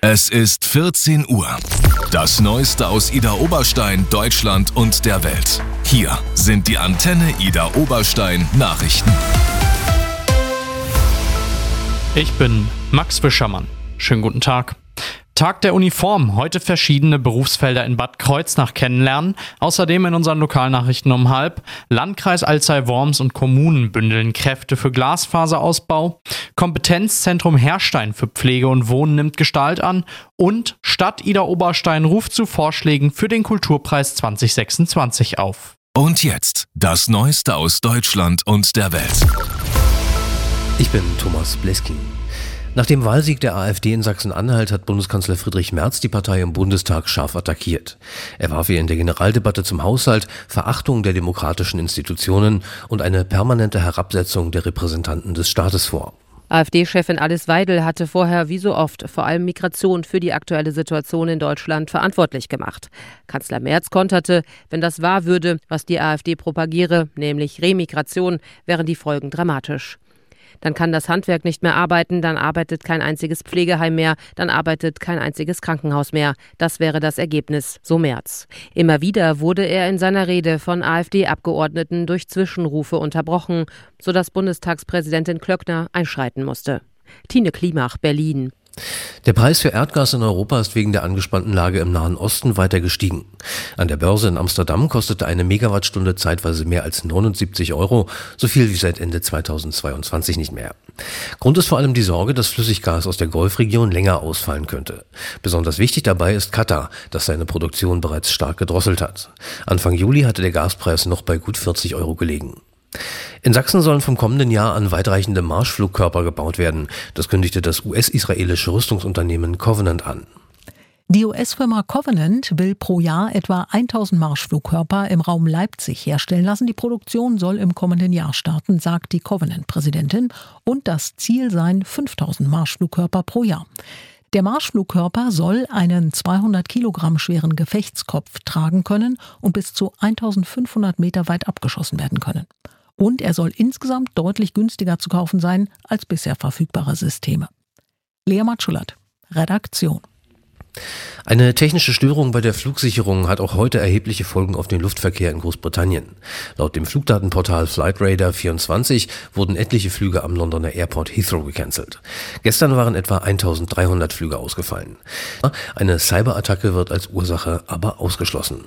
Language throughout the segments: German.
Es ist 14 Uhr. Das Neueste aus Idar Oberstein, Deutschland und der Welt. Hier sind die Antenne Idar Oberstein Nachrichten. Ich bin Max Wischermann. Schönen guten Tag. Tag der Uniform. Heute verschiedene Berufsfelder in Bad Kreuznach kennenlernen. Außerdem in unseren Lokalnachrichten um 12:30. Landkreis Alzey-Worms und Kommunen bündeln Kräfte für Glasfaserausbau. Kompetenzzentrum Herrstein für Pflege und Wohnen nimmt Gestalt an. Und Stadt Idar Oberstein ruft zu Vorschlägen für den Kulturpreis 2026 auf. Und jetzt das Neueste aus Deutschland und der Welt. Ich bin Thomas Bleskin. Nach dem Wahlsieg der AfD in Sachsen-Anhalt hat Bundeskanzler Friedrich Merz die Partei im Bundestag scharf attackiert. Er warf ihr in der Generaldebatte zum Haushalt Verachtung der demokratischen Institutionen und eine permanente Herabsetzung der Repräsentanten des Staates vor. AfD-Chefin Alice Weidel hatte vorher wie so oft vor allem Migration für die aktuelle Situation in Deutschland verantwortlich gemacht. Kanzler Merz konterte, wenn das wahr würde, was die AfD propagiere, nämlich Remigration, wären die Folgen dramatisch. Dann kann das Handwerk nicht mehr arbeiten, dann arbeitet kein einziges Pflegeheim mehr, dann arbeitet kein einziges Krankenhaus mehr. Das wäre das Ergebnis, so Merz. Immer wieder wurde er in seiner Rede von AfD-Abgeordneten durch Zwischenrufe unterbrochen, sodass Bundestagspräsidentin Klöckner einschreiten musste. Tine Klimach, Berlin. Der Preis für Erdgas in Europa ist wegen der angespannten Lage im Nahen Osten weiter gestiegen. An der Börse in Amsterdam kostete eine Megawattstunde zeitweise mehr als 79 €, so viel wie seit Ende 2022 nicht mehr. Grund ist vor allem die Sorge, dass Flüssiggas aus der Golfregion länger ausfallen könnte. Besonders wichtig dabei ist Katar, das seine Produktion bereits stark gedrosselt hat. Anfang Juli hatte der Gaspreis noch bei gut 40 € gelegen. In Sachsen sollen vom kommenden Jahr an weitreichende Marschflugkörper gebaut werden. Das kündigte das US-israelische Rüstungsunternehmen Covenant an. Die US-Firma Covenant will pro Jahr etwa 1000 Marschflugkörper im Raum Leipzig herstellen lassen. Die Produktion soll im kommenden Jahr starten, sagt die Covenant-Präsidentin. Und das Ziel seien 5000 Marschflugkörper pro Jahr. Der Marschflugkörper soll einen 200 Kilogramm schweren Gefechtskopf tragen können und bis zu 1500 Meter weit abgeschossen werden können. Und er soll insgesamt deutlich günstiger zu kaufen sein als bisher verfügbare Systeme. Lea Matschulat, Redaktion. Eine technische Störung bei der Flugsicherung hat auch heute erhebliche Folgen auf den Luftverkehr in Großbritannien. Laut dem Flugdatenportal Flightradar24 wurden etliche Flüge am Londoner Airport Heathrow gecancelt. Gestern waren etwa 1300 Flüge ausgefallen. Eine Cyberattacke wird als Ursache aber ausgeschlossen.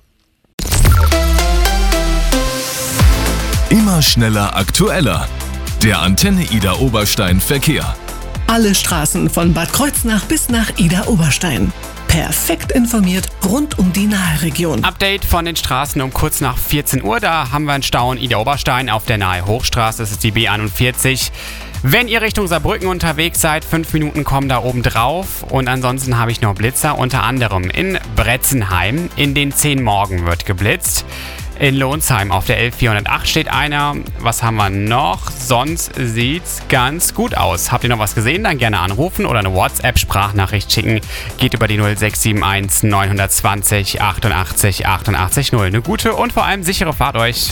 Immer schneller, aktueller. Der Antenne Idar Oberstein Verkehr. Alle Straßen von Bad Kreuznach bis nach Idar Oberstein. Perfekt informiert rund um die Nahe-Region. Update von den Straßen um kurz nach 14 Uhr. Da haben wir einen Stau in Idar Oberstein auf der Nahe-Hochstraße. Das ist die B41. Wenn ihr Richtung Saarbrücken unterwegs seid, 5 Minuten kommen da oben drauf. Und ansonsten habe ich noch Blitzer, unter anderem in Bretzenheim. In den 10 Morgen wird geblitzt. In Lohnsheim auf der L408 steht einer. Was haben wir noch? Sonst sieht's ganz gut aus. Habt ihr noch was gesehen? Dann gerne anrufen oder eine WhatsApp-Sprachnachricht schicken. Geht über die 0671 920 88 88 0. Eine gute und vor allem sichere Fahrt euch.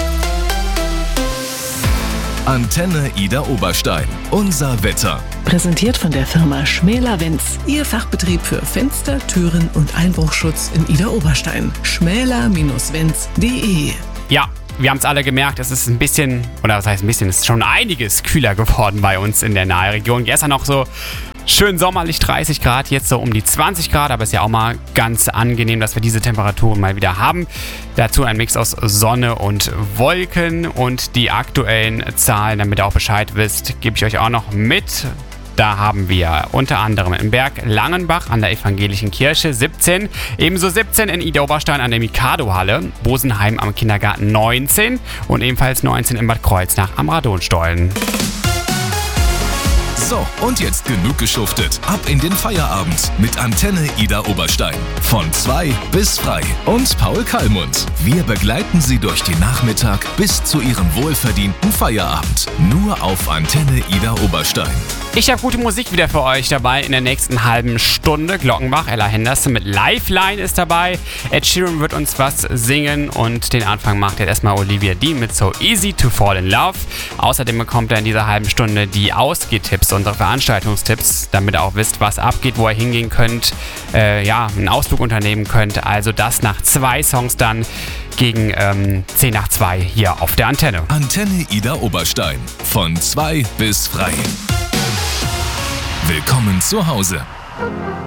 Antenne Idar Oberstein. Unser Wetter. Präsentiert von der Firma Schmäler-Wenz. Ihr Fachbetrieb für Fenster, Türen und Einbruchschutz in Idar Oberstein. schmäler-wenz.de. Ja, wir haben es alle gemerkt, es ist ein bisschen, oder was heißt ein bisschen, es ist schon einiges kühler geworden bei uns in der Nahe-Region. Gestern noch so schön sommerlich 30 Grad, jetzt so um die 20 Grad, aber ist ja auch mal ganz angenehm, dass wir diese Temperaturen mal wieder haben. Dazu ein Mix aus Sonne und Wolken und die aktuellen Zahlen, damit ihr auch Bescheid wisst, gebe ich euch auch noch mit. Da haben wir unter anderem im Berg Langenbach an der Evangelischen Kirche 17, ebenso 17 in Idar Oberstein an der Mikado-Halle, Bosenheim am Kindergarten 19 und ebenfalls 19 in Bad Kreuznach am Radonstollen. So, und jetzt genug geschuftet. Ab in den Feierabend mit Antenne Idar Oberstein. Von 2 bis frei. Und Paul Kallmund. Wir begleiten Sie durch den Nachmittag bis zu Ihrem wohlverdienten Feierabend. Nur auf Antenne Idar Oberstein. Ich habe gute Musik wieder für euch dabei in der nächsten halben Stunde. Glockenbach, Ella Henderson mit Lifeline ist dabei. Ed Sheeran wird uns was singen und den Anfang macht jetzt erstmal Olivia Dean mit So Easy to Fall in Love. Außerdem bekommt er in dieser halben Stunde die Ausgehtipps, unsere Veranstaltungstipps, damit ihr auch wisst, was abgeht, wo ihr hingehen könnt, einen Ausflug unternehmen könnt. Also das nach 2 Songs dann gegen 10 nach 2 hier auf der Antenne. Antenne Ida Oberstein. Von 2 bis frei. Willkommen zu Hause.